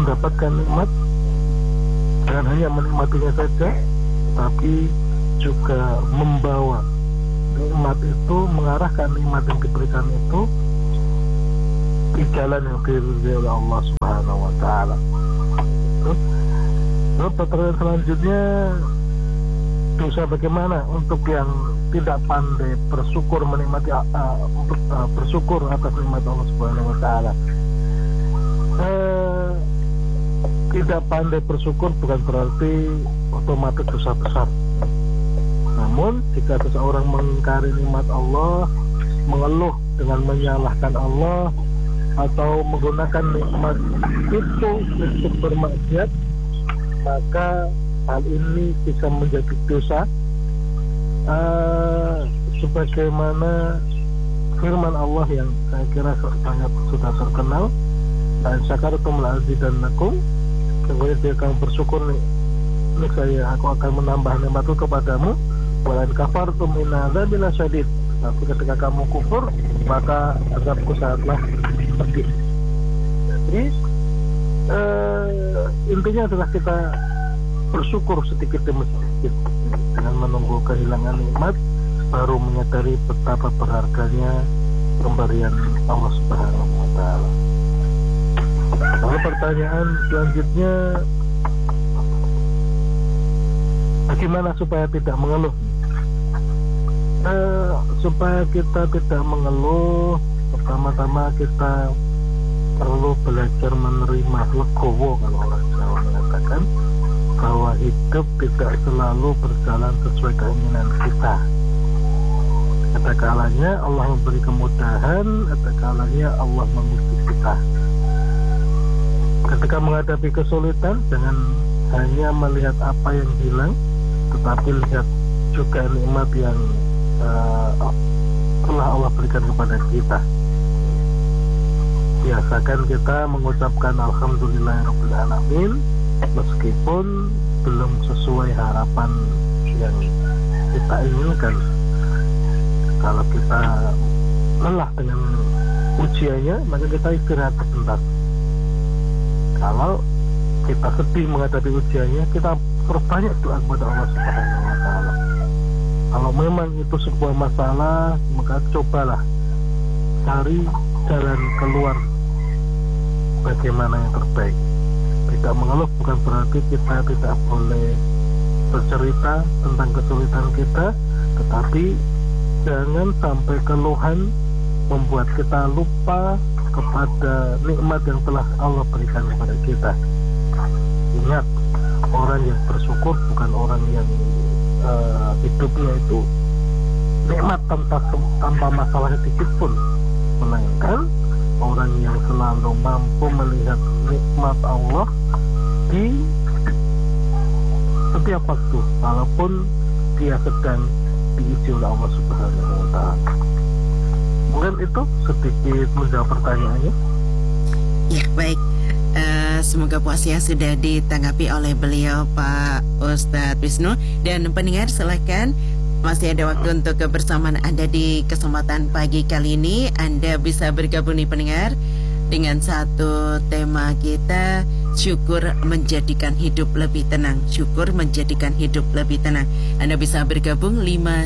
mendapatkan nikmat, dan hanya menikmatinya saja, tapi juga membawa nikmat itu, mengarahkan nikmat yang diberikan itu di jalan yang diridhai oleh Allah Subhanahu wa taala. Lalu pertanyaan selanjutnya, dosa bagaimana untuk yang tidak pandai bersyukur menikmati bersyukur atas nikmat Allah Subhanahu wa taala. Tidak pandai bersyukur bukan berarti otomatis dosa besar. Namun jika seseorang mengingkari nikmat Allah, mengeluh dengan menyalahkan Allah, atau menggunakan nikmat itu untuk bermaksiat, maka hal ini bisa menjadi dosa, sebagaimana firman Allah yang saya kira sangat sudah terkenal, dan syakartum la'azidannakum, kemudian jika kamu bersyukur nih saya aku akan menambah nikmatku kepadamu, walan kafartum inna adzabi lasyadid, tapi ketika kamu kufur maka azabku sangatlah pedih. Jadi intinya adalah kita bersyukur sedikit demi sedikit, dengan menunggu kehilangan nikmat baru menyadari betapa berharganya pemberian Allah Subhanahu wa taala. Lalu pertanyaan selanjutnya, bagaimana supaya tidak mengeluh? Supaya kita tidak mengeluh, pertama-tama kita perlu belajar menerima legowo, kalau orang Jawa mengatakan bahwa hidup tidak selalu berjalan sesuai keinginan kita. Ada kalanya Allah memberi kemudahan, ada kalanya Allah menguji kita. Ketika menghadapi kesulitan, jangan hanya melihat apa yang hilang, tetapi lihat juga nikmat yang telah Allah berikan kepada kita. Biasakan kita mengucapkan alhamdulillahirabbil alamin meskipun belum sesuai harapan yang kita inginkan. Kalau kita lelah dengan ujiannya, maka kita istirahat sebentar. Kalau kita sedih menghadapi ujiannya, kita perbanyak doa kepada Allah Subhanahu wa taala. Kalau memang itu sebuah masalah, maka cobalah cari jalan keluar bagaimana yang terbaik. Tidak mengeluh bukan berarti kita tidak boleh bercerita tentang kesulitan kita, tetapi jangan sampai keluhan membuat kita lupa kepada nikmat yang telah Allah berikan kepada kita. Ingat, orang yang bersyukur bukan orang yang hidupnya itu nikmat tanpa masalah sedikit pun, melainkan orang yang selalu mampu melihat nikmat Allah di setiap waktu, walaupun dia sedang diuji oleh Allah Subhanahu wa taala. Mungkin itu sedikit menjawab pertanyaannya. Ya, baik. Semoga puasnya sudah ditanggapi oleh beliau, Pak Ustadz Wisnu. Dan pendengar, silakan, masih ada waktu untuk kebersamaan Anda di kesempatan pagi kali ini. Anda bisa bergabung nih pendengar dengan satu tema kita, syukur menjadikan hidup lebih tenang. Syukur menjadikan hidup lebih tenang. Anda bisa bergabung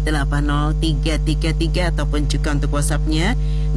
580333 ataupun juga untuk WhatsApp-nya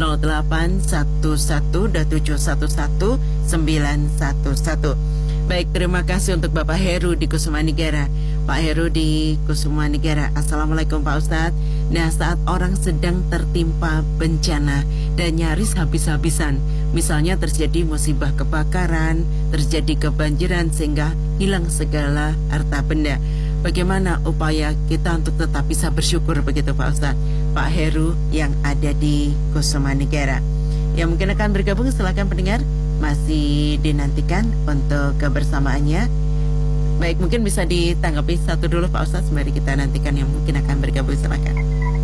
081127119111. Baik, terima kasih untuk Bapak Heru di Kusumanegara. Pak Heru di Kusumanegara, Assalamualaikum Pak Ustadz. Nah, saat orang sedang tertimpa bencana dan nyaris habis-habisan, misalnya terjadi musibah kebakaran, terjadi kebanjiran sehingga hilang segala harta benda, bagaimana upaya kita untuk tetap bisa bersyukur begitu Pak Ustadz? Pak Heru yang ada di Kusumanegara. Yang mungkin akan bergabung, silakan pendengar, masih dinantikan untuk kebersamaannya. Baik, mungkin bisa ditanggapi satu dulu Pak Ustadz, sembari kita nantikan yang mungkin akan bergabung, silakan.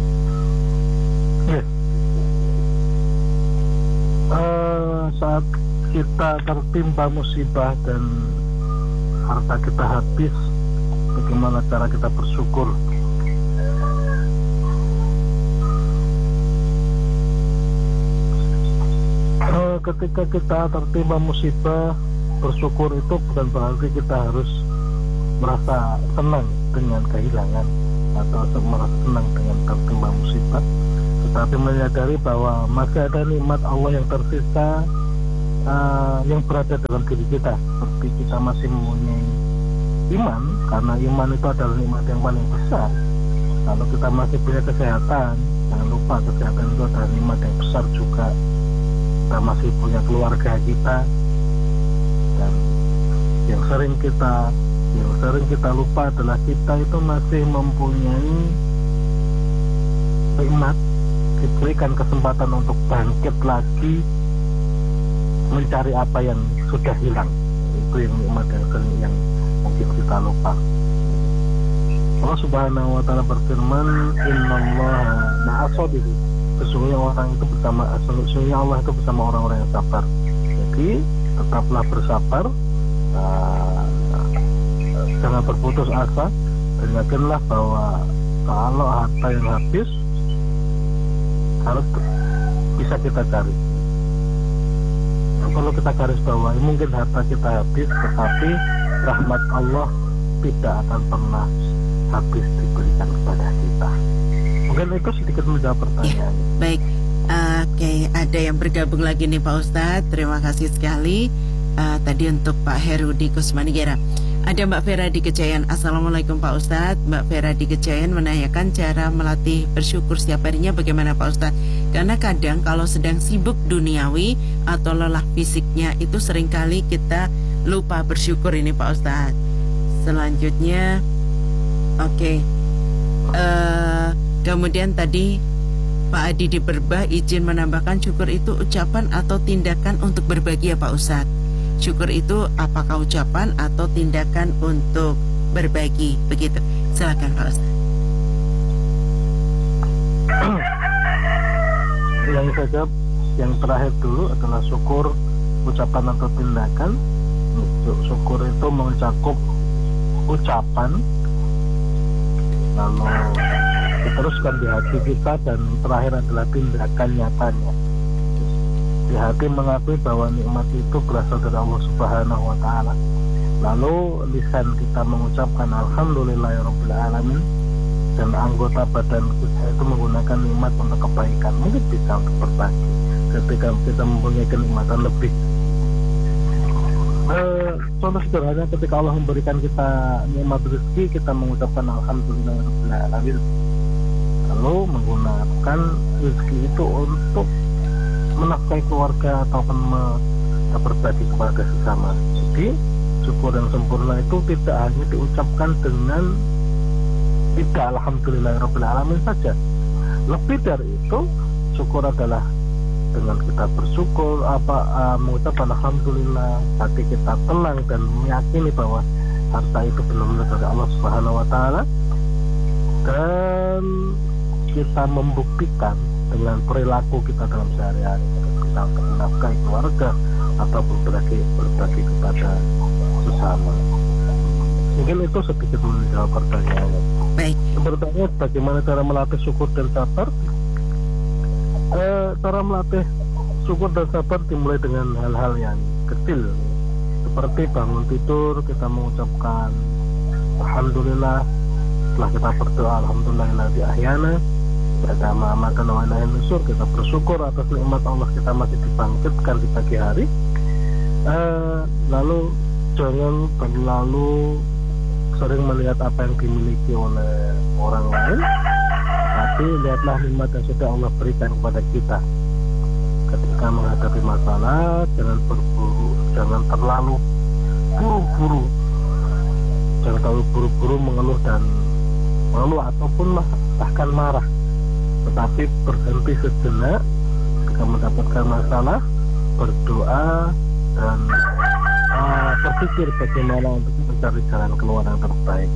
Ya. Saat kita tertimpa musibah dan harta kita habis, bagaimana cara kita bersyukur? Ketika kita tertimpa musibah, bersyukur itu bukan berarti kita harus merasa senang dengan kehilangan atau merasa senang dengan tertimpa musibah, tetapi menyadari bahwa masih ada nikmat Allah yang tersisa yang berada dalam diri kita. Seperti kita masih mempunyai iman, karena iman itu adalah nikmat yang paling besar. Kalau kita masih punya kesehatan, jangan lupa kesehatan itu adalah nikmat yang besar juga. Kita masih punya keluarga kita, dan yang sering kita lupa adalah kita itu masih mempunyai nikmat, diberikan kesempatan untuk bangkit lagi mencari apa yang sudah hilang. Itu yang nikmat yang sering yang mungkin kita lupa. Allah Subhanahu wa taala berfirman, "Innallaha ma'as-sabirin." Sesungguhnya Allah itu bersama orang-orang yang sabar. Jadi tetaplah bersabar, jangan berputus asa, dan yakinlah bahwa kalau harta yang habis harus bisa kita cari. Nah, kalau kita garis bawahi, mungkin harta kita habis, tetapi rahmat Allah tidak akan pernah habis diberikan kepada kita. Mungkin itu sedikit menjawab pertanyaan. Ya, baik. Oke, ada yang bergabung lagi nih Pak Ustadz. Terima kasih sekali. Tadi untuk Pak Heru di Kusmanigera. Ada Mbak Vera di Kejayan. Assalamualaikum Pak Ustadz. Mbak Vera di Kejayan menanyakan cara melatih bersyukur setiap harinya bagaimana Pak Ustadz. Karena kadang kalau sedang sibuk duniawi atau lelah fisiknya itu seringkali kita lupa bersyukur ini Pak Ustadz. Selanjutnya, oke. Kemudian tadi Pak Adi di Berbah izin menambahkan syukur itu ucapan atau tindakan untuk berbagi ya Pak Ustadz. Syukur itu apakah ucapan atau tindakan untuk berbagi, begitu. Silakan Pak Ustadz. Yang saya jawab yang terakhir dulu adalah syukur ucapan atau tindakan. Syukur itu mencakup ucapan, lalu diteruskan di hati kita, dan terakhir adalah tindakan nyatanya. Di hati mengakui bahwa nikmat itu berasal dari Allah Subhanahu wa taala. Lalu lisan kita mengucapkan alhamdulillahirabbil alamin, dan anggota badan kita itu menggunakan nikmat untuk kebaikan. Mungkin bisa untuk berbagi ketika kita mempunyai kenikmatan lebih. Contoh sederhana, ketika Allah memberikan kita nikmat rezeki, kita mengucapkan alhamdulillahirabbil alamin, lalu menggunakan rezeki itu untuk menafkahi keluarga ataupun berbagi kepada sesama. Jadi syukur yang sempurna itu tidak hanya diucapkan dengan tidak alhamdulillahirabbil alamin saja. Lebih dari itu, syukur adalah dengan kita bersyukur, mengucapkan alhamdulillah, hati kita tenang dan meyakini bahwa harta itu benar-benar dari Allah Subhanahu wa taala, dan kita membuktikan dengan perilaku kita dalam sehari-hari, kita menafkahi keluarga ataupun berbagi kepada sesama. Mungkin itu sedikit menjawab pertanyaannya. Baik. Pertanyaan bagaimana cara melatih syukur dan sabar? Cara melatih syukur dan sabar dimulai dengan hal-hal yang kecil, seperti bangun tidur kita mengucapkan alhamdulillah, setelah kita berdoa alhamdulillahilladzi ahyana ba'da ma amatana wa ilaihin nusyur, kita bersyukur atas nikmat Allah kita masih dibangkitkan di pagi hari. Lalu jangan terlalu sering melihat apa yang dimiliki oleh orang lain, tapi lihatlah nikmat yang sudah Allah berikan kepada kita. Ketika menghadapi masalah, jangan terlalu buru-buru mengeluh ataupun bahkan marah, tetapi berhenti sejenak ketika mendapatkan masalah, berdoa dan berpikir bagaimana untuk mencari jalan keluar yang terbaik.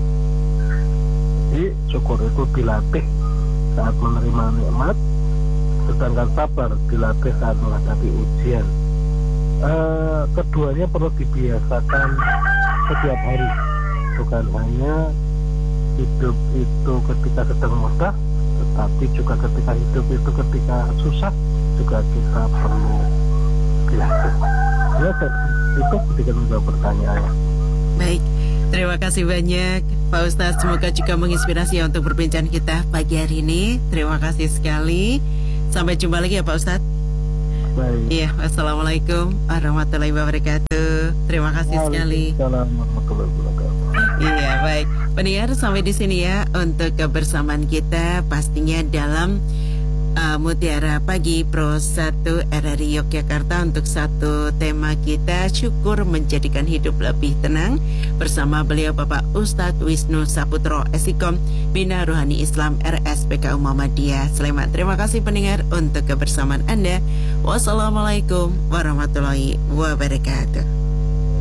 Jadi syukur itu dilatih saat menerima nikmat, sedangkan sabar dilatih saat menghadapi ujian. Keduanya perlu dibiasakan setiap hari, bukan hanya hidup itu ketika sedang mudah, tetapi juga ketika hidup itu ketika susah juga kita perlu dilatih. Ya, itu ketika menjawab pertanyaan. Baik, terima kasih banyak Pak Ustadz. Semoga juga menginspirasi ya untuk perbincangan kita pagi hari ini. Terima kasih sekali. Sampai jumpa lagi ya Pak Ustadz. Baik. Iya, wassalamualaikum warahmatullahi wabarakatuh. Terima kasih sekali. Waalaikumsalam warahmatullahi wabarakatuh. Iya, baik. Pendengar, sampai di sini ya untuk kebersamaan kita pastinya dalam Mutiara Pagi Pro 1 RRI Yogyakarta untuk satu tema kita, syukur menjadikan hidup lebih tenang, bersama beliau Bapak Ustadz Wisnu Saputro Esikom, Bina Ruhani Islam RSPKU Muhammadiyah Sleman. Terima kasih pendengar untuk kebersamaan Anda. Wassalamualaikum warahmatullahi wabarakatuh.